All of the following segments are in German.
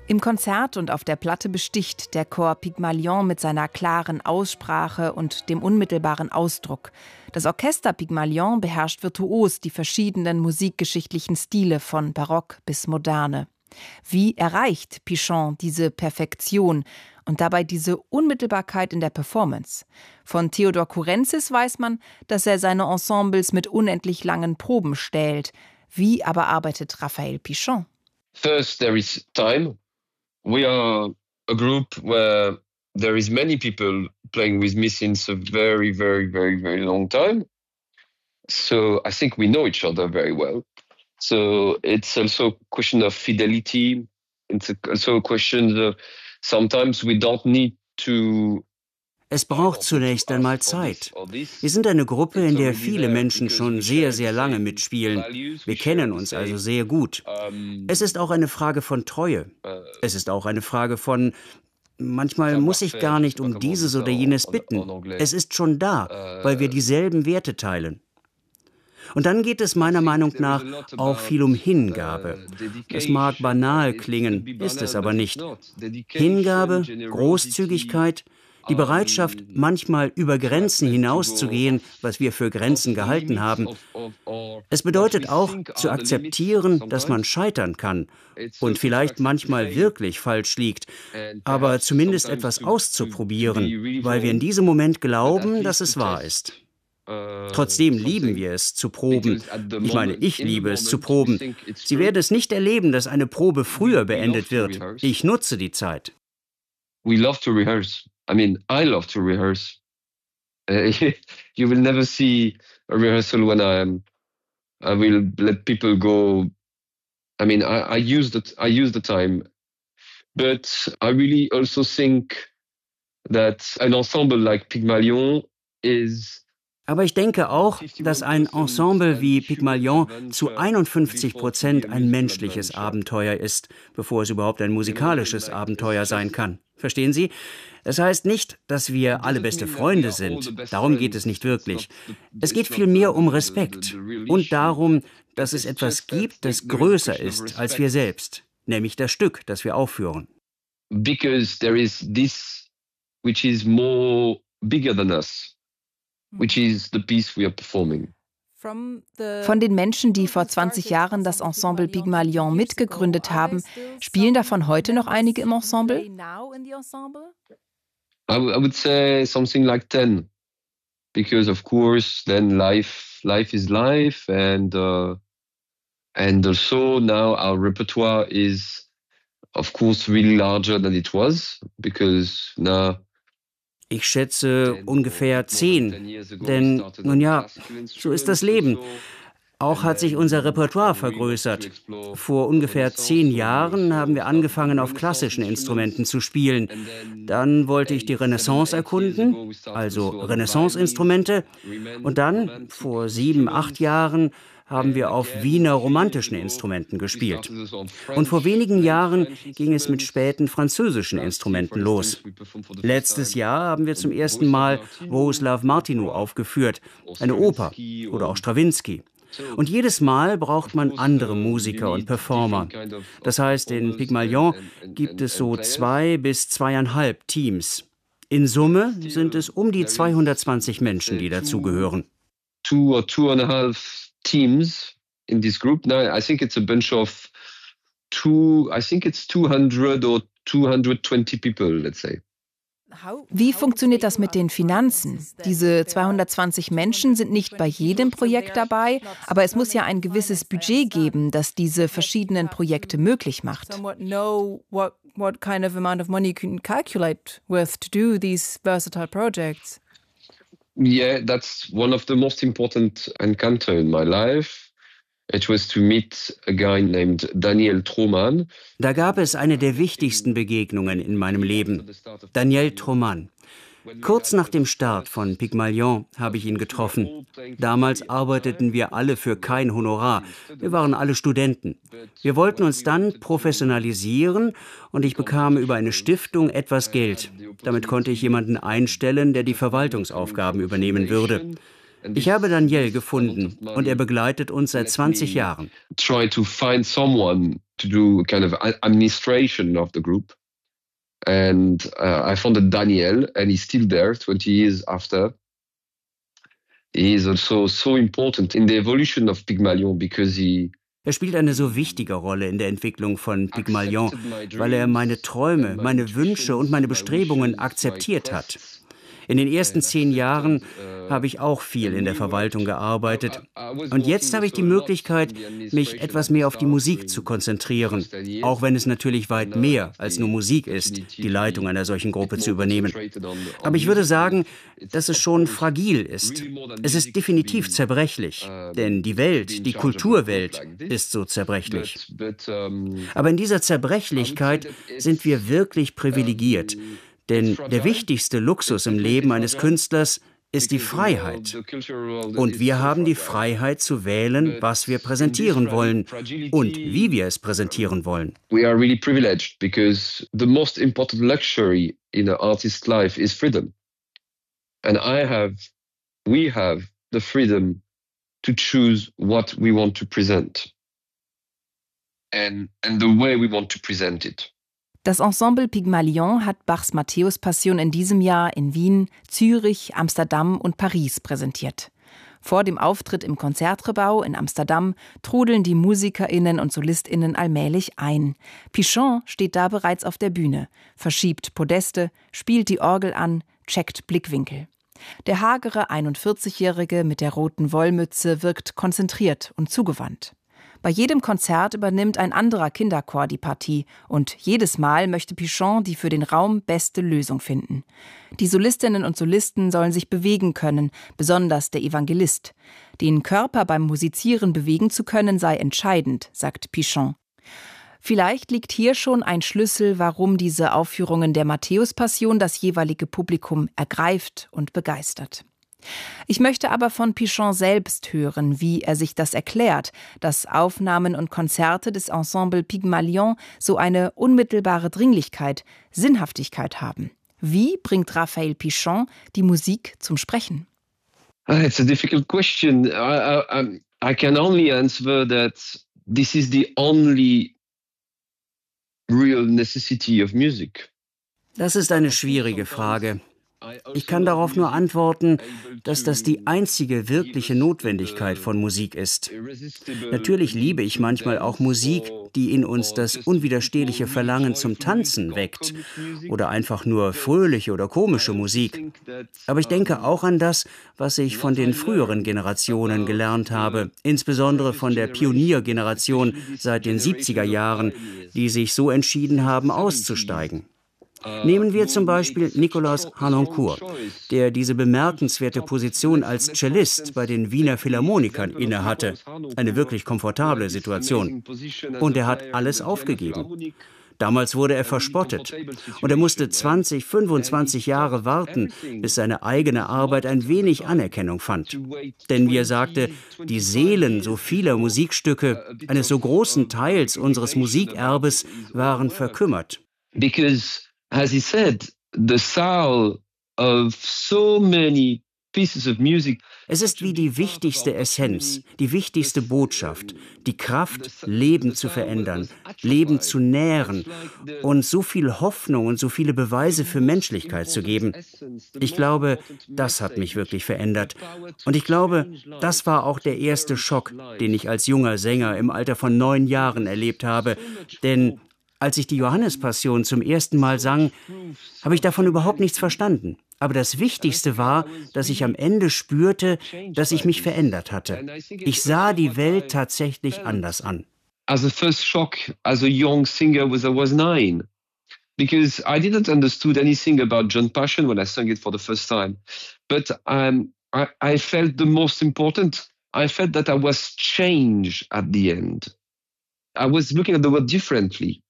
Im Konzert und auf der Platte besticht der Chor Pygmalion mit seiner klaren Aussprache und dem unmittelbaren Ausdruck. Das Orchester Pygmalion beherrscht virtuos die verschiedenen musikgeschichtlichen Stile von Barock bis Moderne. Wie erreicht Pichon diese Perfektion und dabei diese Unmittelbarkeit in der Performance? Von Theodor Kurenzis weiß man, dass er seine Ensembles mit unendlich langen Proben stählt. Wie aber arbeitet Raphael Pichon? First, there is time. We are a group where there is many people playing with me since a very, very, very, very long time. So I think we know each other very well. So it's also a question of fidelity. It's also a question of sometimes we don't need to. Es braucht zunächst einmal Zeit. Wir sind eine Gruppe, in der viele Menschen schon sehr, sehr lange mitspielen. Wir kennen uns also sehr gut. Es ist auch eine Frage von Treue. Es ist auch eine Frage von, manchmal muss ich gar nicht um dieses oder jenes bitten. Es ist schon da, weil wir dieselben Werte teilen. Und dann geht es meiner Meinung nach auch viel um Hingabe. Es mag banal klingen, ist es aber nicht. Hingabe, Großzügigkeit, die Bereitschaft, manchmal über Grenzen hinauszugehen, was wir für Grenzen gehalten haben. Es bedeutet auch, zu akzeptieren, dass man scheitern kann und vielleicht manchmal wirklich falsch liegt, aber zumindest etwas auszuprobieren, weil wir in diesem Moment glauben, dass es wahr ist. Trotzdem lieben wir es zu proben. Ich meine, ich liebe es zu proben. Sie werden es nicht erleben, dass eine Probe früher beendet wird. Ich nutze die Zeit. We love to rehearse. I mean, I love to rehearse. You will never see a rehearsal when I will let people go. I mean, I use the time, but I really also think that an ensemble like Pygmalion is. Aber ich denke auch, dass ein Ensemble wie Pygmalion zu 51% ein menschliches Abenteuer ist, bevor es überhaupt ein musikalisches Abenteuer sein kann. Verstehen Sie? Das heißt nicht, dass wir alle beste Freunde sind. Darum geht es nicht wirklich. Es geht vielmehr um Respekt und darum, dass es etwas gibt, das größer ist als wir selbst, nämlich das Stück, das wir aufführen. Because there is this which is more bigger than us. Which is the piece we are performing. Von den Menschen, die vor 20 Jahren das Ensemble Pygmalion mitgegründet haben, spielen davon heute noch einige im Ensemble? I would say something like 10. Because of course then life is life and also now our repertoire is of course really larger than it was because now. Ich schätze ungefähr 10, denn, nun ja, so ist das Leben. Auch hat sich unser Repertoire vergrößert. Vor ungefähr 10 Jahren haben wir angefangen, auf klassischen Instrumenten zu spielen. Dann wollte ich die Renaissance erkunden, also Renaissance-Instrumente. Und dann, vor 7, 8 Jahren, haben wir auf Wiener romantischen Instrumenten gespielt. Und vor wenigen Jahren ging es mit späten französischen Instrumenten los. Letztes Jahr haben wir zum ersten Mal Bohuslav Martinu aufgeführt, eine Oper oder auch Strawinsky. Und jedes Mal braucht man andere Musiker und Performer. Das heißt, in Pygmalion gibt es so 2 bis 2,5 Teams. In Summe sind es um die 220 Menschen, die dazugehören. 2 or 2.5 teams in this group. Now I think it's a bunch of 200 or 220 people, let's say. Wie funktioniert das mit den Finanzen? Diese 220 Menschen sind nicht bei jedem Projekt dabei, aber es muss ja ein gewisses Budget geben, das diese verschiedenen Projekte möglich macht. What kind of amount of money you can calculate with to do these versatile projects? Yeah, that's one of the most important encounters in my life. It was to meet a guy named Daniel Troman. Da gab es eine der wichtigsten Begegnungen in meinem Leben. Daniel Troman. Kurz nach dem Start von Pygmalion habe ich ihn getroffen. Damals arbeiteten wir alle für kein Honorar. Wir waren alle Studenten. Wir wollten uns dann professionalisieren und ich bekam über eine Stiftung etwas Geld. Damit konnte ich jemanden einstellen, der die Verwaltungsaufgaben übernehmen würde. Ich habe Daniel gefunden und er begleitet uns seit 20 Jahren. Try to find someone to do kind of administration of the group. And I found Daniel, and he's still there 20 years after. He is also so important in the evolution of Pygmalion because Er spielt eine so wichtige Rolle in der Entwicklung von Pygmalion, weil er meine Träume, meine Wünsche und meine Bestrebungen akzeptiert hat. In den ersten 10 Jahren habe ich auch viel in der Verwaltung gearbeitet. Und jetzt habe ich die Möglichkeit, mich etwas mehr auf die Musik zu konzentrieren. Auch wenn es natürlich weit mehr als nur Musik ist, die Leitung einer solchen Gruppe zu übernehmen. Aber ich würde sagen, dass es schon fragil ist. Es ist definitiv zerbrechlich. Denn die Welt, die Kulturwelt, ist so zerbrechlich. Aber in dieser Zerbrechlichkeit sind wir wirklich privilegiert. Denn der wichtigste Luxus im Leben eines Künstlers ist die Freiheit. Und wir haben die Freiheit zu wählen, was wir präsentieren wollen und wie wir es präsentieren wollen. We are really privileged because the most important luxury in an artist's life is freedom. And we have the freedom to choose what we want to present and the way we want to present it. Das Ensemble Pygmalion hat Bachs Matthäus-Passion in diesem Jahr in Wien, Zürich, Amsterdam und Paris präsentiert. Vor dem Auftritt im Concertgebouw in Amsterdam trudeln die MusikerInnen und SolistInnen allmählich ein. Pichon steht da bereits auf der Bühne, verschiebt Podeste, spielt die Orgel an, checkt Blickwinkel. Der hagere 41-Jährige mit der roten Wollmütze wirkt konzentriert und zugewandt. Bei jedem Konzert übernimmt ein anderer Kinderchor die Partie und jedes Mal möchte Pichon die für den Raum beste Lösung finden. Die Solistinnen und Solisten sollen sich bewegen können, besonders der Evangelist. Den Körper beim Musizieren bewegen zu können, sei entscheidend, sagt Pichon. Vielleicht liegt hier schon ein Schlüssel, warum diese Aufführungen der Matthäus-Passion das jeweilige Publikum ergreift und begeistert. Ich möchte aber von Pichon selbst hören, wie er sich das erklärt, dass Aufnahmen und Konzerte des Ensemble Pygmalion so eine unmittelbare Dringlichkeit, Sinnhaftigkeit haben. Wie bringt Raphael Pichon die Musik zum Sprechen? It's a difficult question. I can only answer that this is the only real necessity of music. Das ist eine schwierige Frage. Ich kann darauf nur antworten, dass das die einzige wirkliche Notwendigkeit von Musik ist. Natürlich liebe ich manchmal auch Musik, die in uns das unwiderstehliche Verlangen zum Tanzen weckt oder einfach nur fröhliche oder komische Musik. Aber ich denke auch an das, was ich von den früheren Generationen gelernt habe, insbesondere von der Pioniergeneration seit den 70er Jahren, die sich so entschieden haben, auszusteigen. Nehmen wir zum Beispiel Nicolas Harnoncourt, der diese bemerkenswerte Position als Cellist bei den Wiener Philharmonikern innehatte. Eine wirklich komfortable Situation. Und er hat alles aufgegeben. Damals wurde er verspottet und er musste 20, 25 Jahre warten, bis seine eigene Arbeit ein wenig Anerkennung fand. Denn wie er sagte, die Seelen so vieler Musikstücke, eines so großen Teils unseres Musikerbes, waren verkümmert. Because as he said, the soul of so many pieces of music. Es ist wie die wichtigste Essenz, die wichtigste Botschaft, die Kraft, Leben zu verändern, Leben zu nähren und so viel Hoffnung und so viele Beweise für Menschlichkeit zu geben. Ich glaube, das hat mich wirklich verändert. Und ich glaube, das war auch der erste Schock, den ich als junger Sänger im Alter von 9 Jahren erlebt habe. Denn als ich die Johannespassion zum ersten Mal sang, habe ich davon überhaupt nichts verstanden. Aber das Wichtigste war, dass ich am Ende spürte, dass ich mich verändert hatte. Ich sah die Welt tatsächlich anders an. As a first shock, as a young singer I was 9. Because I didn't understood anything about John Passion when I sang it for the first time. But I felt the most important. I felt that I was changed at the end. I was looking at the world differently.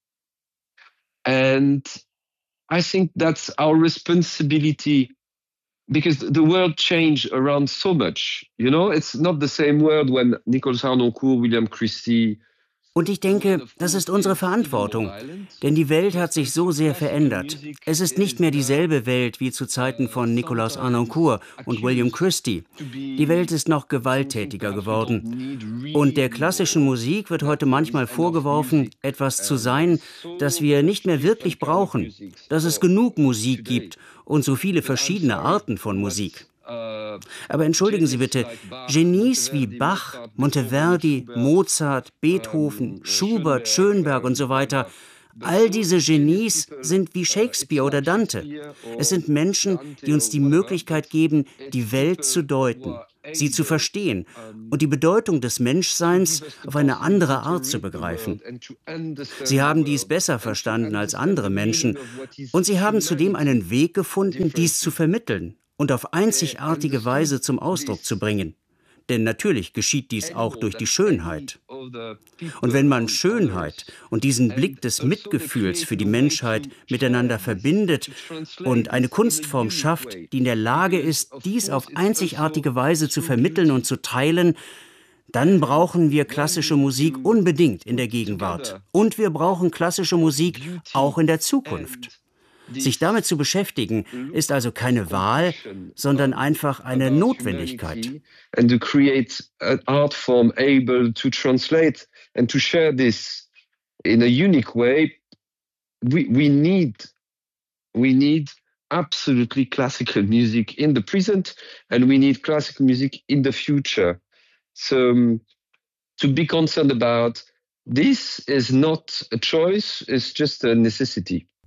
And I think that's our responsibility because the world changed around so much. You know, it's not the same world when Nicolas Harnoncourt, William Christie. Und ich denke, das ist unsere Verantwortung, denn die Welt hat sich so sehr verändert. Es ist nicht mehr dieselbe Welt wie zu Zeiten von Nicolas Harnoncourt und William Christie. Die Welt ist noch gewalttätiger geworden. Und der klassischen Musik wird heute manchmal vorgeworfen, etwas zu sein, das wir nicht mehr wirklich brauchen, dass es genug Musik gibt und so viele verschiedene Arten von Musik. Aber entschuldigen Sie bitte, Genies wie Bach, Monteverdi, Mozart, Beethoven, Schubert, Schönberg und so weiter, all diese Genies sind wie Shakespeare oder Dante. Es sind Menschen, die uns die Möglichkeit geben, die Welt zu deuten, sie zu verstehen und die Bedeutung des Menschseins auf eine andere Art zu begreifen. Sie haben dies besser verstanden als andere Menschen und sie haben zudem einen Weg gefunden, dies zu vermitteln und auf einzigartige Weise zum Ausdruck zu bringen. Denn natürlich geschieht dies auch durch die Schönheit. Und wenn man Schönheit und diesen Blick des Mitgefühls für die Menschheit miteinander verbindet und eine Kunstform schafft, die in der Lage ist, dies auf einzigartige Weise zu vermitteln und zu teilen, dann brauchen wir klassische Musik unbedingt in der Gegenwart. Und wir brauchen klassische Musik auch in der Zukunft. Sich damit zu beschäftigen, ist also keine Wahl, sondern einfach eine Notwendigkeit. And to create an art form able to translate and to share this in a unique way, we need absolutely classical music in the present, and we need classical music in the future. So to be concerned about this is not a choice, it's just a necessity.